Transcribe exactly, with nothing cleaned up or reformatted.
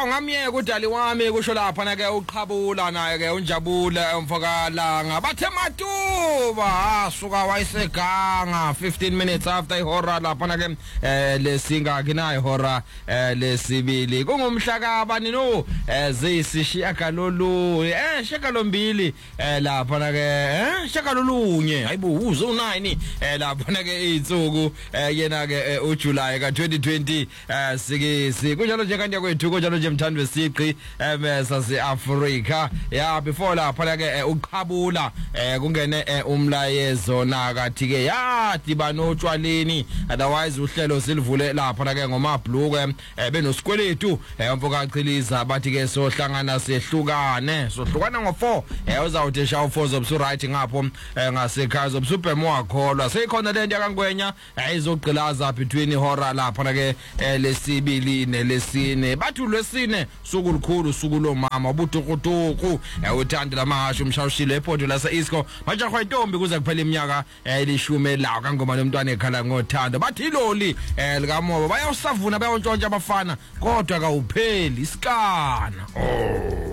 ngamyeka udali wami kusho lapha na ke uqhabula naye ke unjabule umfokalanga bathe matuba asuka wayiseganga fifteen minutes after ihora lapha na ke lesinga kina ihora lesibili kungumhla kabani no zisishiya kalolu eh shakalombili lapha na ke eh shakalolunye hayibo uzo nine lapha na ke insuku yena ke uJuly ka twenty twenty sikisi kunjalo nje kanti kwethu kunjalo nje mthando wesiqi emesa seAfrica ya before lapha ke uqhabula kungene umlayezo nakathi ke yathi banotshwaleni otherwise uhlelo silivule lapha ke ngomabhlukwe benosikweletu umfoka achiliza bathi ke sohlangana sehlukane sohlukana ngo four uzawuthi shaw four zobsu right ngapho ngasekhaya zobsubhemo wakholwa seyikhona lento yakangwenya ayizogqilaza between ihora lapha ke lesibili nelesine bathu lwesine suku likhulu suku lomama ubutukutuku uthanda lamahasho umshawushile ePort lase Isco majahwa intombi kuze kuphela iminyaka elishumi lawo kangoma lomntwana ekhala ngothando bathi iloli likamoba bayawusavuna bayontshontsha abafana kodwa kawupheli isikana oh